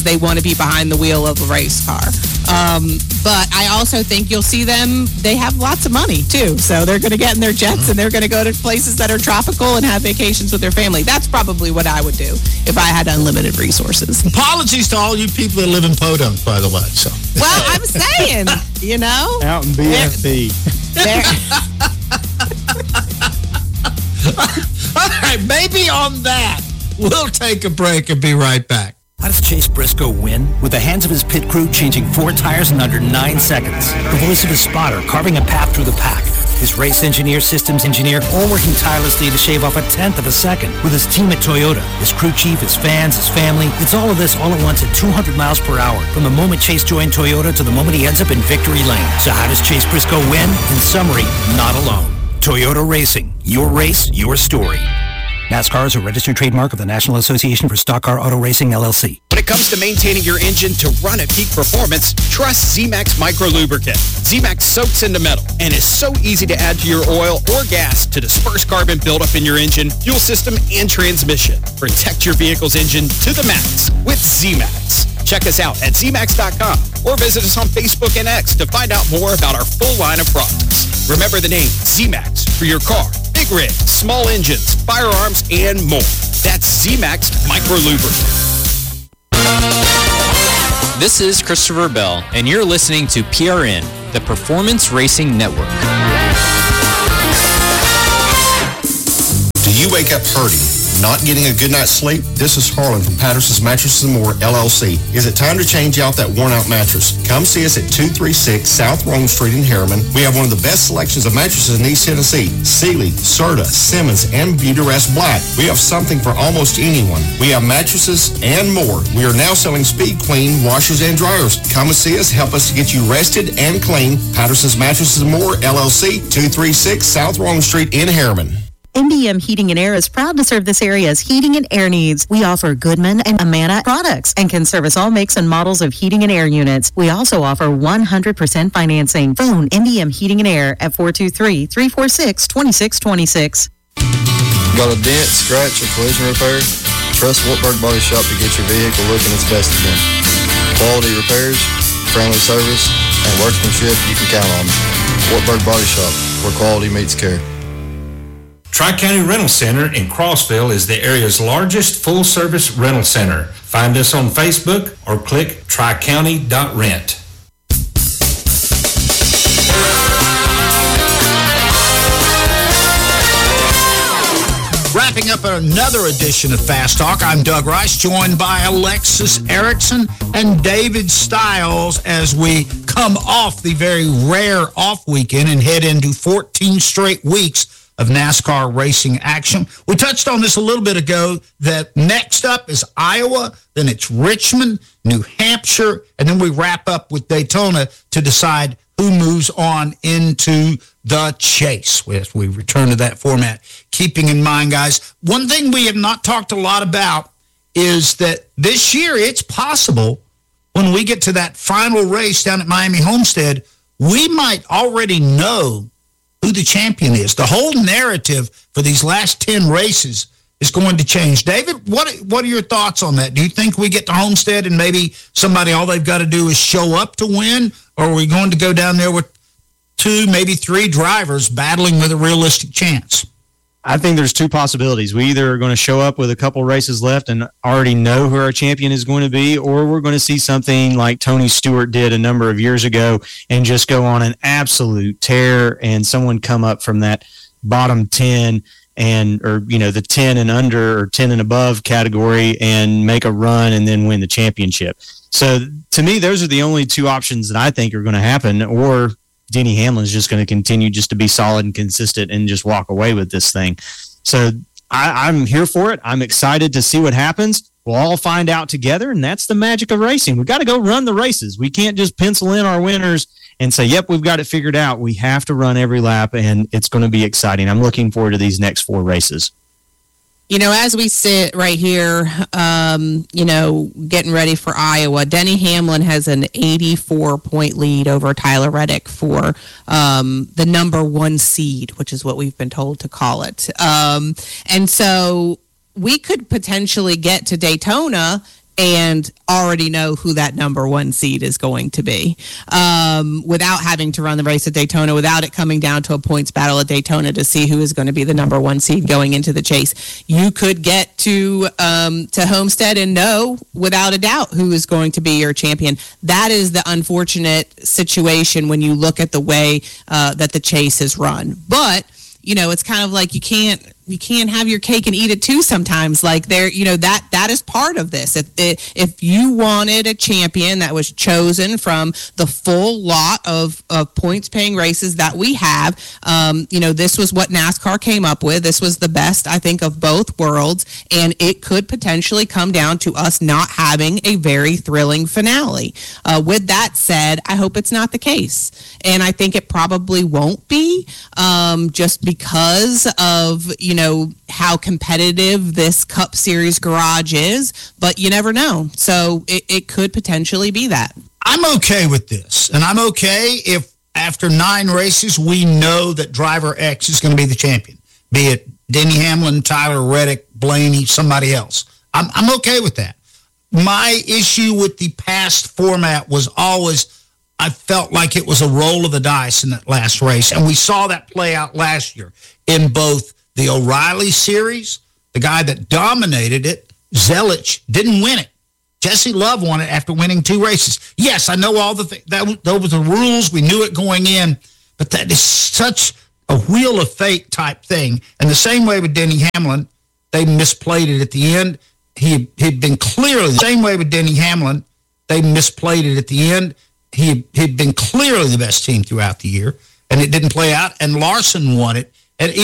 They want to be behind the wheel of a race car. But I also think you'll see them, they have lots of money too. So they're going to get in their jets and they're going to go to places that are tropical and have vacations with their family. That's probably what I would do if I had unlimited resources. Apologies to all you people that live in Podunk, by the way. So. Well, I'm saying, you know. Out in BFB. All right, maybe on that, we'll take a break and be right back. How does Chase Briscoe win? With the hands of his pit crew changing 4 tires in under 9 seconds. The voice of his spotter carving a path through the pack. His race engineer, systems engineer, all working tirelessly to shave off 1/10 of a second. With his team at Toyota, his crew chief, his fans, his family. It's all of this all at once at 200 miles per hour. From the moment Chase joined Toyota to the moment he ends up in victory lane. So how does Chase Briscoe win? In summary, not alone. Toyota Racing. Your race, your story. NASCAR is a registered trademark of the National Association for Stock Car Auto Racing, LLC. When it comes to maintaining your engine to run at peak performance, trust Z-Max Micro Lubricant. Z-Max soaks into metal and is so easy to add to your oil or gas to disperse carbon buildup in your engine, fuel system, and transmission. Protect your vehicle's engine to the max with Z-Max. Check us out at zmax.com or visit us on Facebook and X to find out more about our full line of products. Remember the name Z-Max for your car, big rigs, small engines, firearms, and more. That's Z-Max Micro Lubricant. This is Christopher Bell, and you're listening to PRN, the Performance Racing Network. Do you wake up hurting? Not getting a good night's sleep? This is Harlan from Patterson's Mattresses & More, LLC. Is it time to change out that worn-out mattress? Come see us at 236 South Rome Street in Harriman. We have one of the best selections of mattresses in East Tennessee. Sealy, Serta, Simmons, and Beautyrest Black. We have something for almost anyone. We have mattresses and more. We are now selling Speed Clean washers and dryers. Come and see us. Help us to get you rested and clean. Patterson's Mattresses & More, LLC, 236 South Rome Street in Harriman. MBM Heating and Air is proud to serve this area's heating and air needs. We offer Goodman and Amana products and can service all makes and models of heating and air units. We also offer 100% financing. Phone MBM Heating and Air at 423-346-2626. Got a dent, scratch, or collision repair? Trust Wartburg Body Shop to get your vehicle looking its best again. Quality repairs, friendly service, and workmanship you can count on. Wartburg Body Shop, where quality meets care. Tri-County Rental Center in Crossville is the area's largest full-service rental center. Find us on Facebook or click tricounty.rent. Wrapping up another edition of Fast Talk, I'm Doug Rice, joined by Alexis Erickson and David Stiles as we come off the very rare off weekend and head into 14 straight weeks of NASCAR racing action. We touched on this a little bit ago, that next up is Iowa, then it's Richmond, New Hampshire, and then we wrap up with Daytona to decide who moves on into the chase as we return to that format. Keeping in mind, guys, one thing we have not talked a lot about is that this year it's possible when we get to that final race down at Miami Homestead, we might already know who the champion is. The whole narrative for these last 10 races is going to change. David, what are your thoughts on that? Do you think we get to Homestead and maybe somebody, all they've got to do is show up to win? Or are we going to go down there with 2, maybe 3 drivers battling with a realistic chance? I think there's 2 possibilities. We either are going to show up with a couple races left and already know who our champion is going to be, or we're going to see something like Tony Stewart did a number of years ago and just go on an absolute tear and someone come up from that bottom 10 or the 10 and under or 10 and above category and make a run and then win the championship. So to me, those are the only 2 options that I think are going to happen, or Denny Hamlin's just going to continue just to be solid and consistent and just walk away with this thing. So I'm here for it. I'm excited to see what happens. We'll all find out together, and that's the magic of racing. We've got to go run the races. We can't just pencil in our winners and say, yep, we've got it figured out. We have to run every lap, and it's going to be exciting. I'm looking forward to these next 4 races. As we sit right here, getting ready for Iowa, Denny Hamlin has an 84-point lead over Tyler Reddick for the number 1 seed, which is what we've been told to call it. And so we could potentially get to Daytona and already know who that number one seed is going to be, without having to run the race at Daytona, without it coming down to a points battle at Daytona to see who is going to be the number one seed going into the chase. You could get to Homestead and know without a doubt who is going to be your champion. That is the unfortunate situation when you look at the way that the chase is run. But it's kind of like you can't have your cake and eat it too sometimes. Like that is part of this. If you wanted a champion that was chosen from the full lot of points paying races that we have, this was what NASCAR came up with. This was the best, I think, of both worlds, and it could potentially come down to us not having a very thrilling finale. With that said, I hope it's not the case, and I think it probably won't be, just because of how competitive this Cup Series garage is, but you never know. So it could potentially be that. I'm okay with this, and I'm okay if after 9 races we know that driver X is going to be the champion, be it Denny Hamlin, Tyler Reddick, Blaney, somebody else. I'm okay with that. My issue with the past format was always I felt like it was a roll of the dice in that last race, and we saw that play out last year in both the O'Reilly Series. The guy that dominated it, Zelich, didn't win it. Jesse Love won it after winning 2 races. Yes, I know all the things. Those were the rules. We knew it going in. But that is such a wheel of fate type thing. And the same way with Denny Hamlin, they misplayed it at the end. He'd been clearly the same way with Denny Hamlin. They misplayed it at the end. He'd been clearly the best team throughout the year, and it didn't play out. And Larson won it. And